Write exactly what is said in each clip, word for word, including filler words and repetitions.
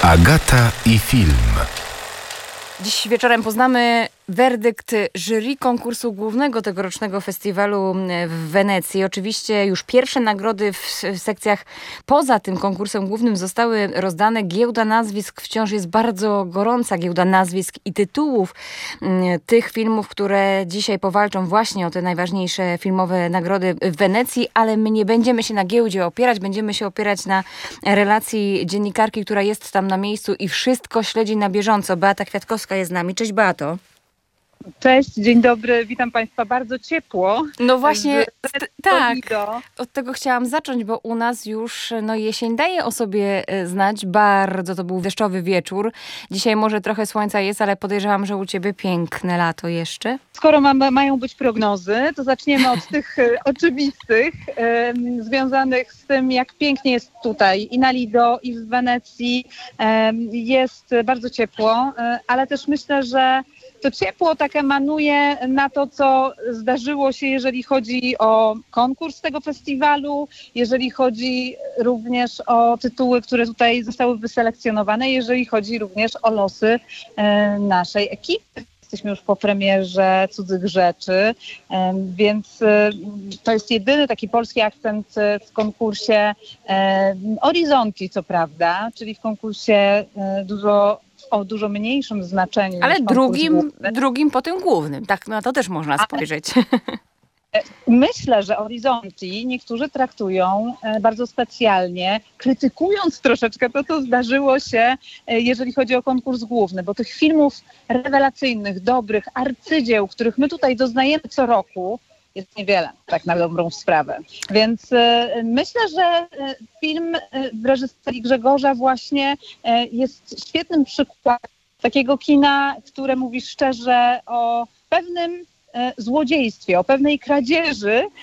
Agata i film. Dziś wieczorem poznamy werdykt jury konkursu głównego tegorocznego festiwalu w Wenecji. Oczywiście już pierwsze nagrody w sekcjach poza tym konkursem głównym zostały rozdane. Giełda nazwisk wciąż jest bardzo gorąca. Giełda nazwisk i tytułów tych filmów, które dzisiaj powalczą właśnie o te najważniejsze filmowe nagrody w Wenecji, ale my nie będziemy się na giełdzie opierać, będziemy się opierać na relacji dziennikarki, która jest tam na miejscu i wszystko śledzi na bieżąco. Beata Kwiatkowska jest z nami. Cześć, Beato. Cześć, dzień dobry, witam Państwa bardzo ciepło. No właśnie, z, t- tak, od tego chciałam zacząć, bo u nas już no, jesień daje o sobie znać. Bardzo to był deszczowy wieczór. Dzisiaj może trochę słońca jest, ale podejrzewam, że u Ciebie piękne lato jeszcze. Skoro ma, mają być prognozy, to zaczniemy od tych oczywistych, e, związanych z tym, jak pięknie jest tutaj i na Lido, i w Wenecji. E, jest bardzo ciepło, e, ale też myślę, że to ciepło tak emanuje na to, co zdarzyło się, jeżeli chodzi o konkurs tego festiwalu, jeżeli chodzi również o tytuły, które tutaj zostały wyselekcjonowane, jeżeli chodzi również o losy e, naszej ekipy. Jesteśmy już po premierze Cudzych Rzeczy, więc to jest jedyny taki polski akcent w konkursie Orizzonti, co prawda, czyli w konkursie dużo o dużo mniejszym znaczeniu. Ale drugim, drugim po tym głównym, tak na to też można spojrzeć. Myślę, że Orizzonti niektórzy traktują bardzo specjalnie, krytykując troszeczkę to, co zdarzyło się, jeżeli chodzi o konkurs główny, bo tych filmów rewelacyjnych, dobrych, arcydzieł, których my tutaj doznajemy co roku, jest niewiele, tak na dobrą sprawę. Więc y, myślę, że y, film y, w reżyserii Grzegorza właśnie y, jest świetnym przykładem takiego kina, które mówi szczerze o pewnym y, złodziejstwie, o pewnej kradzieży y,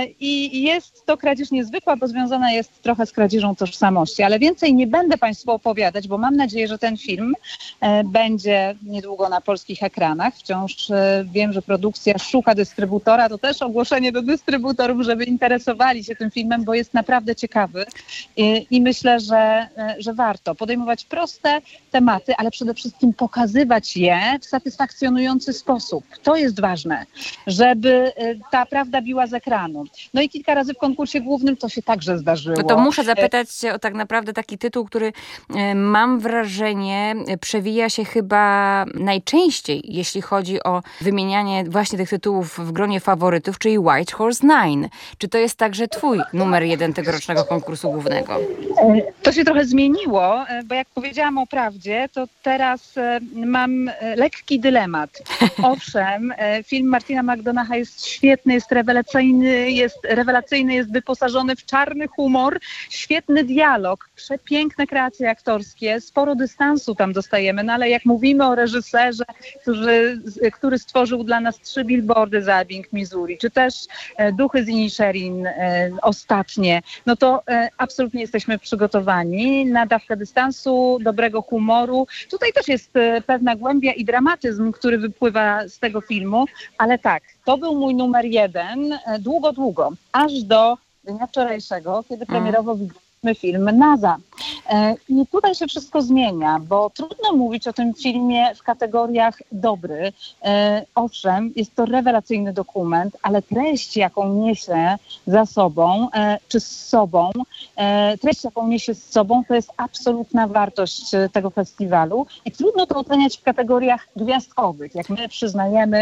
i jest to kradzież niezwykła, bo związana jest trochę z kradzieżą tożsamości. Ale więcej nie będę Państwu opowiadać, bo mam nadzieję, że ten film y, będzie niedługo na polskich ekranach. Wciąż y, wiem, że produkcja szuka dystrybutora. To też ogłoszenie do dystrybutorów, żeby interesowali się tym filmem, bo jest naprawdę ciekawy. I, i myślę, że, y, że warto podejmować proste tematy, ale przede wszystkim pokazywać je w satysfakcjonujący sposób. To jest ważne, żeby y, ta prawda biła z ekranu. No i kilka razy w konkursie głównym to się także zdarzyło. No to muszę zapytać cię o tak naprawdę taki tytuł, który mam wrażenie przewija się chyba najczęściej, jeśli chodzi o wymienianie właśnie tych tytułów w gronie faworytów, czyli White Horse Nine. Czy to jest także twój numer jeden tegorocznego konkursu głównego? To się trochę zmieniło, bo jak powiedziałam o prawdzie, to teraz mam lekki dylemat. Owszem, film Martina McDonaha jest świetny, jest rewelacyjny, jest rewelacyjny, jest wyposażony w czarny humor, świetny dialog, przepiękne kreacje aktorskie, sporo dystansu tam dostajemy, no ale jak mówimy o reżyserze, który, który stworzył dla nas trzy billboardy za Ebbing, Missouri, czy też e, Duchy z Inisherin e, ostatnie, no to e, absolutnie jesteśmy przygotowani na dawkę dystansu, dobrego humoru. Tutaj też jest e, pewna głębia i dramatyzm, który wypływa z tego filmu, ale tak, to był mój numer jeden e, długo, długo, aż do dnia wczorajszego, kiedy premierowo widzieliśmy film Naza. E, I tutaj się wszystko zmienia, bo trudno mówić o tym filmie w kategoriach dobry. E, owszem, jest to rewelacyjny dokument, ale treść, jaką niesie za sobą, e, czy z sobą, e, treść, jaką niesie z sobą, to jest absolutna wartość tego festiwalu i trudno to oceniać w kategoriach gwiazdkowych, jak my przyznajemy